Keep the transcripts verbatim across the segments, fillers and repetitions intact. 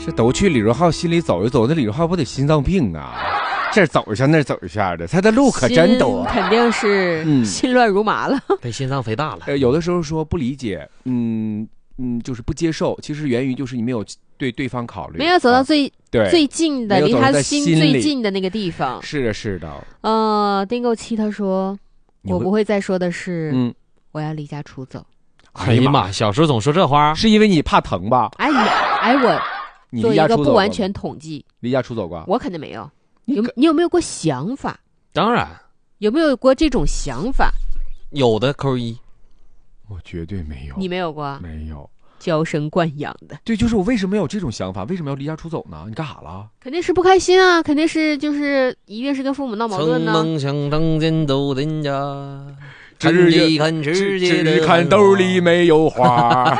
这都去李荣浩心里走一走，那李荣浩不得心脏病啊？这走一下那走一下的，他的路可真多， 肯定是心乱如麻了， 被心脏肥大了。 呃，有的时候说不理解，嗯嗯，就是不接受，其实源于就是你没有对对方考虑， 没有走到最、啊、 对最近的，离他心最近的那个地方。 是的，是的。 呃，订购七他说，我不会再说的是，嗯，我要离家出走。 哎呀妈，小时候总说这话， 是因为你怕疼吧？ 哎呀，哎我做一个不完全统计， 离家出走过？ 我肯定没有。有你有没有过想法？ 当然。 有没有过这种想法？ 有的扣一。 我绝对没有。 你没有过？ 没有。 娇生惯养的。 对，就是我为什么有这种想法？为什么要离家出走呢？你干啥了？ 肯定是不开心啊！肯定是就是一定是跟父母闹矛盾呢。 梦想当见斗人家， 只一看世界的只看兜里没有花。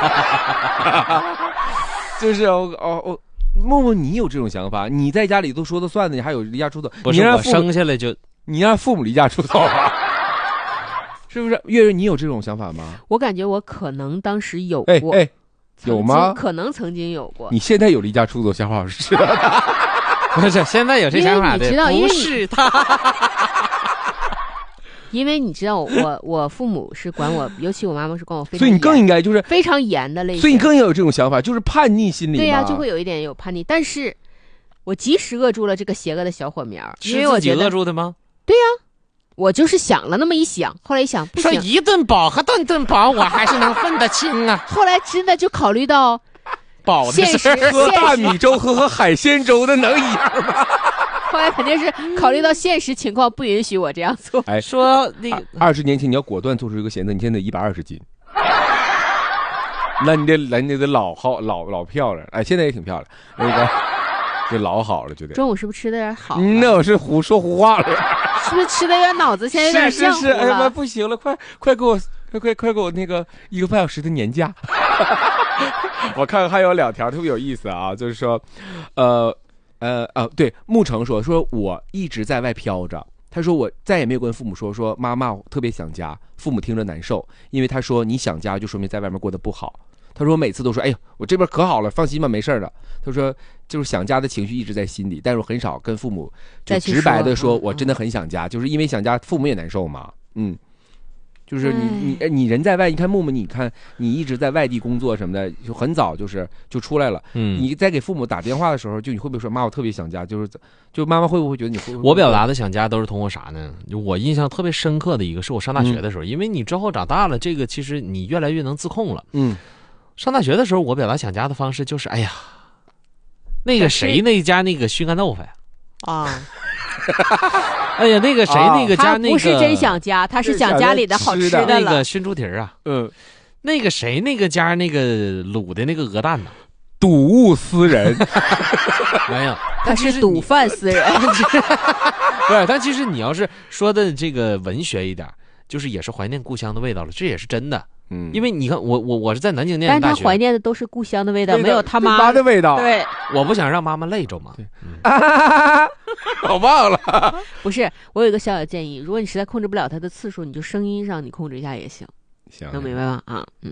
就是哦哦，默默，你有这种想法？你在家里都说了算的，你还有离家出走？ 不是我生下来就你让父母离家出走啊？是不是？月月，你有这种想法吗？ 我感觉我可能当时有过。 哎哎有吗？ 可能曾经有过。 你现在有离家出走想法是的？ 不是，现在有这想法的， 因为你知道， 不是他。 因为你知道我，我我父母是管我，尤其我妈妈是管我非常严， 所以你更应该就是非常严的类型。 所以你更应该有这种想法，就是叛逆心理。 对呀、啊，就会有一点有叛逆，但是我及时扼住了这个邪恶的小火苗，因为我觉得是自己扼住的吗？ 对呀、啊。我就是想了那么一想，后来一想，不行， 说一顿饱和顿顿饱，我还是能分得清啊。 后来真的就考虑到饱的事， 喝大米粥和喝海鲜粥的能一样吗？ 后来肯定是考虑到现实情况不允许我这样做。 哎， 说那个二十年前你要果断做出一个选择，你现在一百二十斤，那你得来你得老好老老漂亮，哎，现在也挺漂亮，那个就老好了，就得。 中午是不是吃的有点好？ 那我是胡说胡话了。 是不是吃的有点脑子现在有点是是是，哎呀妈，不行了，快快给我快快快给我那个一个半小时的年假。我看看还有两条特别有意思啊，就是说，呃呃呃，对，沐橙说说我一直在外飘着，他说我再也没有跟父母说说妈妈我特别想家，父母听着难受，因为他说你想家就说明在外面过得不好。他说我每次都说哎呦我这边可好了，放心吧，没事的。他说就是想家的情绪一直在心里，但是我很少跟父母就直白的说我真的很想家，就是因为想家父母也难受嘛。嗯，就是你你你人在外，你看木木，你看你一直在外地工作什么的，就很早就是就出来了。嗯，你在给父母打电话的时候，就你会不会说妈我特别想家？就是就妈妈会不会觉得你会不会？ 我表达的想家都是通过啥呢？我印象特别深刻的一个是我上大学的时候，嗯、因为你之后长大了，这个其实你越来越能自控了。嗯。上大学的时候，我表达想家的方式就是，哎呀，那个谁那家那个熏干豆腐呀， 啊， 哎呀，那个谁、啊、那个家那个不是真想家，他是想家里的好吃的了。 那个熏猪蹄儿啊，嗯，那个谁那个家那个卤的那个鹅蛋呢， 睹物思人， 没有， 他是赌饭思人。 对，但其实你要是说的这个文学一点，就是也是怀念故乡的味道了，这也是真的。嗯，因为你看我我我是在南京念大学， 但是他怀念的都是故乡的味道，没有他妈妈的味道。 对， 我不想让妈妈累着嘛。对， 嗯啊、我忘了。 不是，我有一个小小建议，如果你实在控制不了他的次数，你就声音上你控制一下也行。 行， 能明白吗？啊，嗯、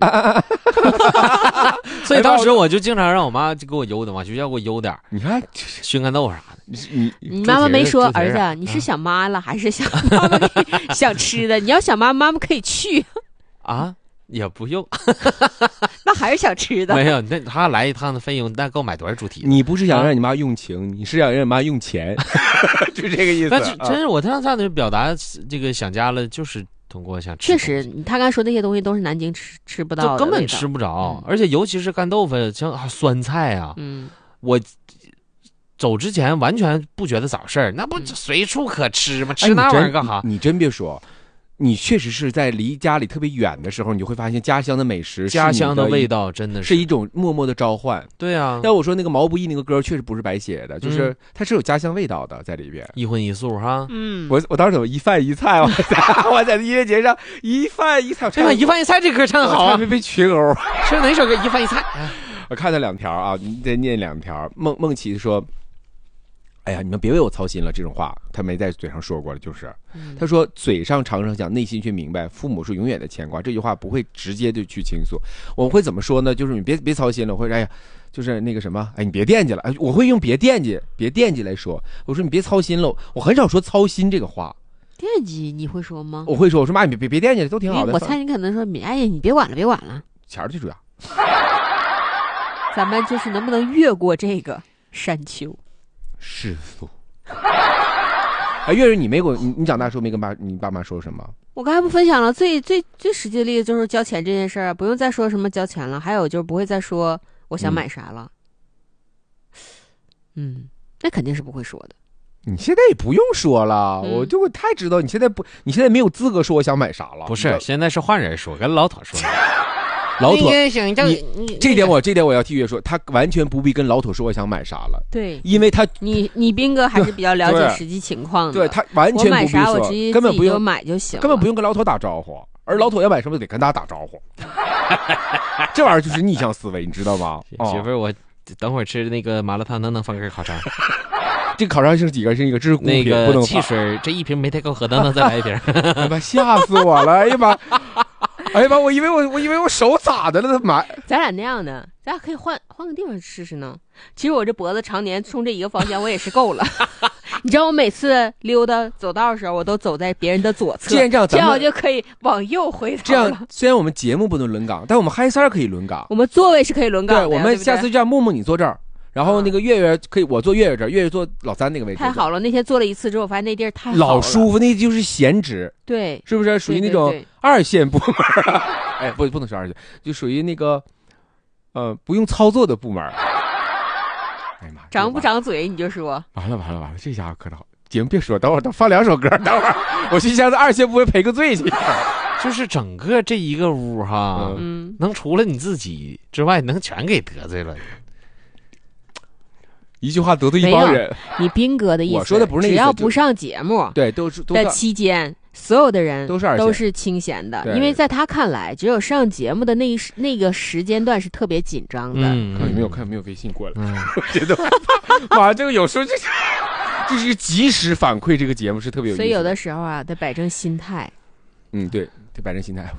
所以当时我就经常让我妈就给我邮的，往学校给我邮点。 你看熏干豆腐啥的， 你你妈妈没说儿子，你是想妈了、啊、还是想妈妈想吃的？你要想妈，妈妈可以去啊。也不用， 那还是想吃的。 没有，那他来一趟的费用，那够买多少猪蹄？ 你不是想让你妈用情，啊、你是想让你妈用钱，就这个意思。 但是真是我他上次表达这个想家了，就是通过想吃。 确实，他刚才说那些东西都是南京吃吃不到的， 就根本吃不着，嗯、而且尤其是干豆腐，像、啊、酸菜啊，嗯，我走之前完全不觉得早事儿，那不随处可吃吗？嗯、吃那玩意儿干啥？ 你真别说。你确实是在离家里特别远的时候，你就会发现家乡的美食， 家乡的味道真的是是一种默默的召唤。 对啊， 但我说那个毛不易那个歌确实不是白写的，就是、嗯、它是有家乡味道的在里边， 一荤一素哈。 嗯， 我我当时怎么一饭一菜，我在我在音乐节上一饭一菜， 这一饭一菜这歌唱好啊， 没被群殴。 是哪首歌？一饭一菜。 我看了两条啊，你得念两条。孟孟琪说。 哎呀，你们别为我操心了，这种话他没在嘴上说过了，就是、嗯、他说嘴上常常讲，内心却明白，父母是永远的牵挂。这句话不会直接就去倾诉，我会怎么说呢？就是你别别操心了，我会说哎呀，就是那个什么，哎，你别惦记了，哎，我会用别惦记，别惦记来说。我说你别操心了，我很少说操心这个话。 惦记你会说吗？ 我会说，我说妈，你别别别惦记了，都挺好的。 我猜你可能说，哎呀，你别管了，别管了， 钱儿最主要。 咱们就是能不能越过这个山丘？ 世俗。哎，月月，你没给我，你你长大时候没跟爸你爸妈说什么？ 我刚才不分享了，最最最实际的例子就是交钱这件事儿，不用再说什么交钱了，还有就是不会再说我想买啥了。嗯，嗯那肯定是不会说的。 你现在也不用说了，嗯、我就我太知道你现在不，你现在没有资格说我想买啥了。 不是，现在是换人说，跟老妥说。 老妥， 你这点我这点我要替月说，他完全不必跟老妥说我想买啥了。 对， 因为他你你斌哥还是比较了解实际情况的。 对，他完全不必说， 我买啥我直接根本不用买就行， 根本不用跟老妥打招呼。而老妥要买什么得跟他打招呼，这玩意儿就是逆向思维，你知道吗？ 媳妇儿，我等会儿吃那个麻辣烫能不能放根烤肠？ 这个烤肠是几个？是一个，这是那个汽水，这一瓶没太够喝，能不能再来一瓶？ 哎妈，吓死我了！哎呀妈！哎呀妈！我以为我我以为我手咋的了？他妈！ 咱俩那样的，咱俩可以换换个地方试试呢。其实我这脖子常年冲这一个方向，我也是够了。你知道我每次溜达走道的时候，我都走在别人的左侧， 既然这样， 这样我就可以往右回头了。 这样，虽然我们节目不能轮岗，但我们嗨三可以轮岗。 我们座位是可以轮岗的。 对，我们下次这样，木木你坐这儿。然后那个月月可以，我坐月月这儿，月月坐老三那个位置。 太好了，那天坐了一次之后，我发现那地儿太好了， 老舒服，那就是闲职。 对， 是不是属于那种二线部门？对对对哎，不不能说二线，就属于那个呃不用操作的部门。哎呀妈， 长不长嘴你就说。 完了完了完了，这家伙可好，节目别说，等会儿等放两首歌，等会儿我去向二线部门赔个罪去。 就是整个这一个屋哈，嗯，能除了你自己之外，能全给得罪了。 一句话得罪一帮人。 你斌哥的意思， 我说的不是那意思， 只要不上节目， 对，都是的期间，所有的人都是二线都是清闲的，因为在他看来，只有上节目的那一那个时间段是特别紧张的。 嗯，看有没有看有没有微信过来？嗯、我觉得，哇，这个有时候这这是及时反馈，这个节目是特别有意思的。 所以有的时候啊，得摆正心态。 嗯，对，得摆正心态。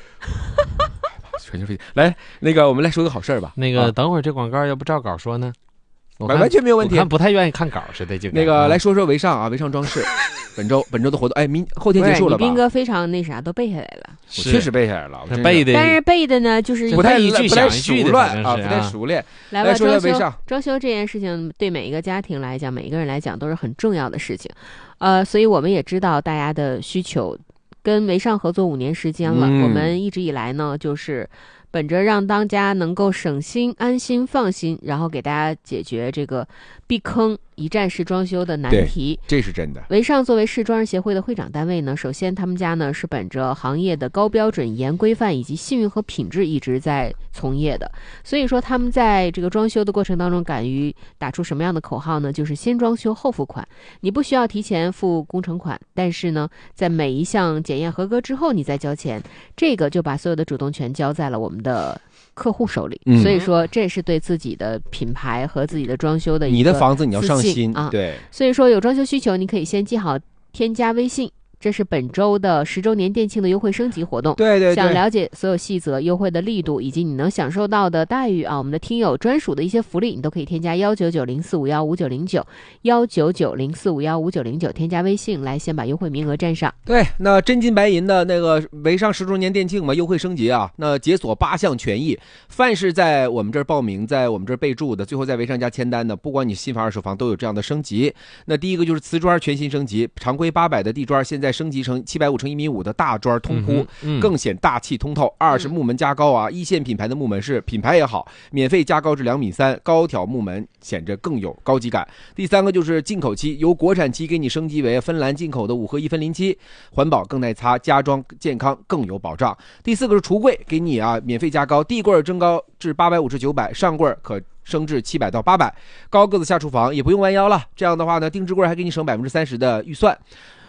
全球飞机来，那个我们来说个好事儿吧。 那个、啊、等会儿这广告要不照稿说呢？ 完全没有问题， 我看不太愿意看稿似的，就那个来说说维尚啊，维尚装饰，本周本周的活动，哎，明后天结束了吧？ 斌哥非常那啥，都背下来了， 我确实背下来了， 背的， 但是背的呢，就是不太一句不太熟练啊，不太熟练。 来吧， 说说维尚， 装修这件事情对每一个家庭来讲，每一个人来讲都是很重要的事情，呃，所以我们也知道大家的需求，跟维尚合作五年时间了，嗯、我们一直以来呢，就是本着让当家能够省心、安心、放心，然后给大家解决这个避坑一站式装修的难题， 这是真的。 维尚作为市装饰协会的会长单位呢，首先他们家呢是本着行业的高标准、严规范以及信誉和品质一直在从业的，所以说他们在这个装修的过程当中，敢于打出什么样的口号呢？就是先装修后付款，你不需要提前付工程款，但是呢，在每一项检验合格之后，你再交钱，这个就把所有的主动权交在了我们的客户手里，嗯、所以说这是对自己的品牌和自己的装修的一个你的房子你要上心啊， 对， 所以说有装修需求，你可以先记好添加微信。这是本周的十周年店庆的优惠升级活动， 对对对， 想了解所有细则、优惠的力度以及你能享受到的待遇啊，我们的听友专属的一些福利，你都可以添加幺九九零四五幺五九零九幺九九零四五幺五九零九，添加微信来先把优惠名额占上。 对，那真金白银的那个维尚十周年店庆嘛，优惠升级啊，那解锁八项权益，凡是在我们这儿报名，在我们这儿备注的，最后在维尚家签单的，不管你新房二手房都有这样的升级。那第一个就是瓷砖全新升级，常规八百的地砖现在升级成七百五乘一米五的大砖通铺，嗯嗯、更显大气通透。二是木门加高啊，一线品牌的木门是品牌也好，免费加高至两米三，高挑木门显着更有高级感。第三个就是进口漆，由国产漆给你升级为芬兰进口的五合一分临漆，环保更耐擦，家装健康更有保障。第四个是橱柜，给你啊免费加高，地柜增高至八百五至九百，上柜可升至七百到八百，高个子下厨房也不用弯腰了。这样的话呢，定制柜还给你省百分之三十的预算。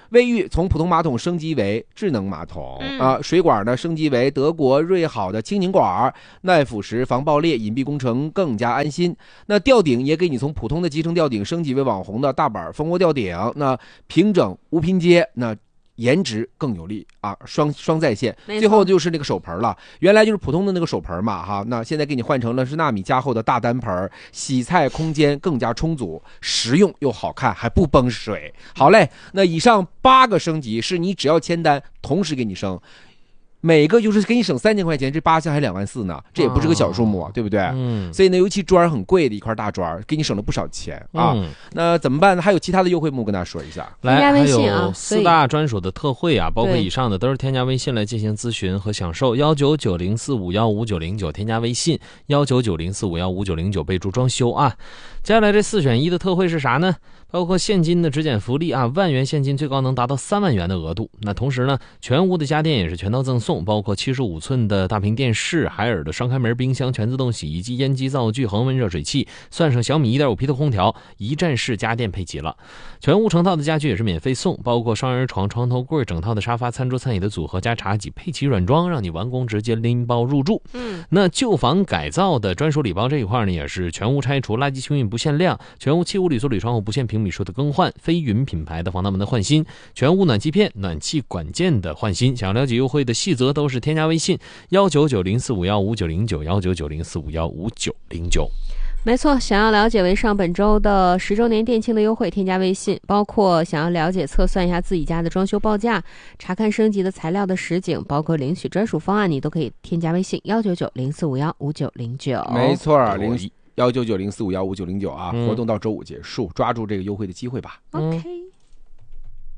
卫浴从普通马桶升级为智能马桶、嗯、啊，水管呢升级为德国瑞好的轻拧管，耐腐蚀、防爆裂，隐蔽工程更加安心。那吊顶也给你从普通的集成吊顶升级为网红的大板蜂窝吊顶，那平整无拼接，那颜值更有力啊，双双在线。最后就是那个手盆了，原来就是普通的那个手盆嘛哈，那现在给你换成了是纳米加厚的大单盆，洗菜空间更加充足，实用又好看，还不崩水。好嘞，那以上八个升级是你只要签单同时给你升，每个就是给你省三千块钱，这八项还两万四呢，这也不是个小数目、啊，对不对？嗯。所以呢，尤其砖很贵的一块大砖，给你省了不少钱啊。嗯、那怎么办呢？还有其他的优惠目跟大家说一下。 来，还有四大专属的特惠啊，包括以上的都是添加微信来进行咨询和享受。幺九九零四五幺五九零九，添加微信幺九九零四五幺五九零九，备注装修啊。接下来这四选一的特惠是啥呢？包括现金的质检福利啊，万元现金最高能达到三万元的额度。那同时呢，全屋的家电也是全套赠送，包括七十五寸的大屏电视、海尔的双开门冰箱、全自动洗衣机、烟机灶具、恒温热水器，算上小米 一点五 P 的空调，一站式家电配齐了。全屋成套的家具也是免费送，包括双人床、床头柜、整套的沙发、餐桌餐椅的组合加茶几，配齐软装，让你完工直接拎包入住。嗯，那旧房改造的专属礼包这一块呢，也是全屋拆除、垃圾清运不限量，全屋气屋铝塑铝窗户不限平米数的更换，飞云品牌的防盗门的换新，全屋暖气片、暖气管件的换新。想要了解优惠的细则，都是添加微信幺九九零四五幺五九零九幺九九零四五幺五九零九。 没错，想要了解为上本周的十周年店庆的优惠，添加微信，包括想要了解测算一下自己家的装修报价，查看升级的材料的实景，包括领取专属方案，你都可以添加微信幺九九零四五幺五九零九。 没错，零幺九九零四五幺五九零九啊，活动到周五结束，抓住这个优惠的机会吧。 OK。